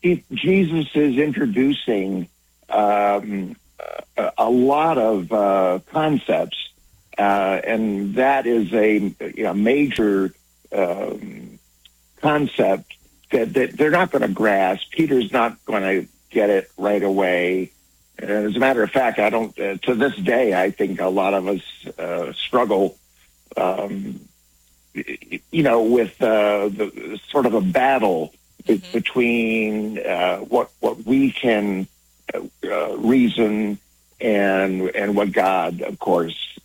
Jesus is introducing a lot of concepts, and that is a major concept that they're not going to grasp. Peter's not going to get it right away. And as a matter of fact, I don't. To this day, I think a lot of us struggle, with the sort of a battle between what we can reason and what God, of course,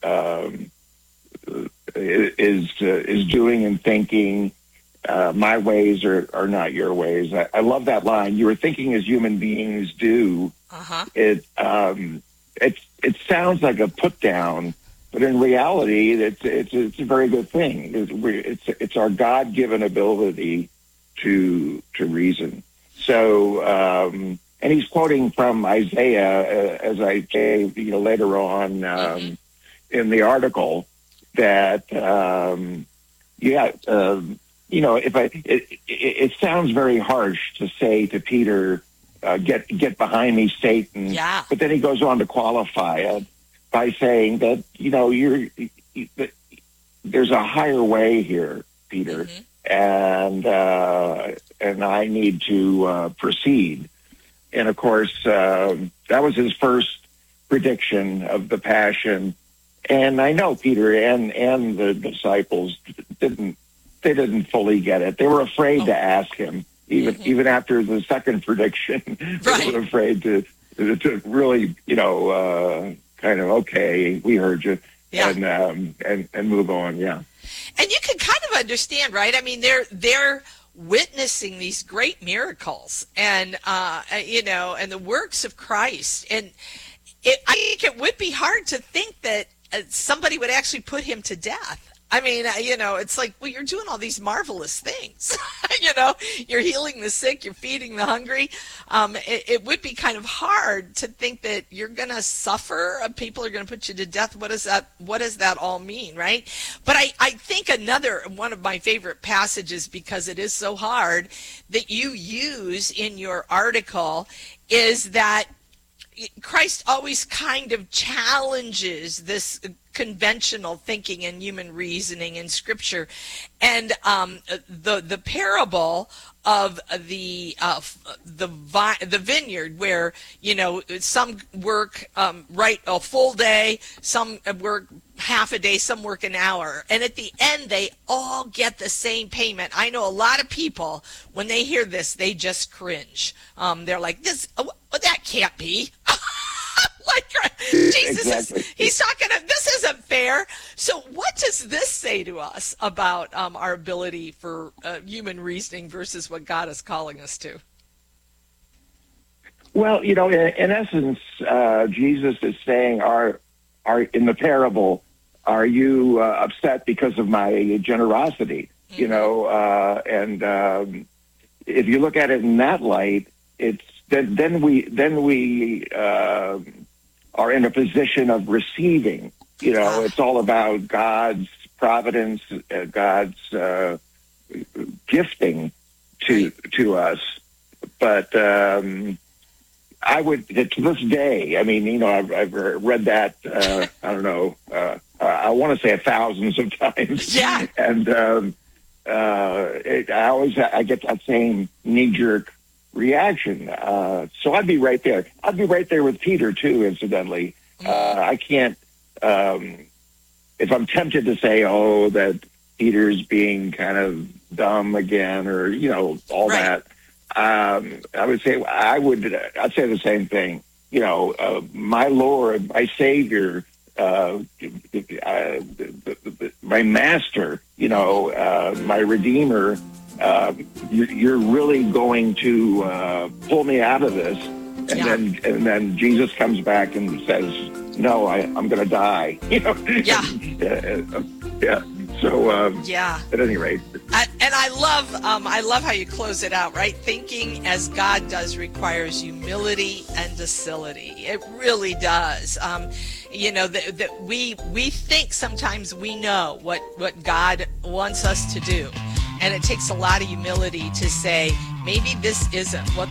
is doing and thinking. My ways are not your ways. I love that line. You are thinking as human beings do. Uh-huh. It sounds like a put down, but in reality, it's a very good thing. It's our God-given ability to reason. So, and he's quoting from Isaiah, as I gave later on in the article, that it sounds very harsh to say to Peter, get behind me, Satan. Yeah. But then he goes on to qualify it by saying that, there's a higher way here, Peter, and I need to proceed. And of course, that was his first prediction of the passion. And I know Peter and the disciples didn't fully get it. They were afraid to ask him, even after the second prediction. Right. They were afraid to really, kind of, okay, we heard you, and move on. Yeah. And you can kind of understand, right? I mean, they're witnessing these great miracles and and the works of Christ, and I think it would be hard to think that somebody would actually put him to death. I mean, it's like, well, you're doing all these marvelous things. You're healing the sick, you're feeding the hungry. It would be kind of hard to think that you're going to suffer. People are going to put you to death. What does that all mean, right? But I think another one of my favorite passages, because it is so hard, that you use in your article is that Christ always kind of challenges this conventional thinking and human reasoning in Scripture, and the parable of the vineyard, where some work right a full day, some work half a day, some work an hour, and at the end they all get the same payment. I know a lot of people, when they hear this, they just cringe. They're like, that can't be. Like Jesus Exactly. He's talking. This isn't fair. So, what does this say to us about our ability for human reasoning versus what God is calling us to? Well, in essence, Jesus is saying, "Are in the parable, are you upset because of my generosity?" And if you look at it in that light, it's then we are in a position of receiving. It's all about God's providence, God's gifting to us. But I would, to this day, I mean, I've read that, I don't know, I want to say thousands of times. Yeah. And I get that same knee-jerk reaction. So I'd be right there. I'd be right there with Peter too, incidentally. I can't, if I'm tempted to say, that Peter's being kind of dumb again, or, all right. that, I'd say the same thing. My Lord, my Savior, my Master, my Redeemer, you're really going to pull me out of this, and then Jesus comes back and says, "No, I'm going to die." Yeah. So at any rate, and I love how you close it out, right? Thinking as God does requires humility and docility. It really does. That we think sometimes we know what God wants us to do. And it takes a lot of humility to say, maybe this isn't what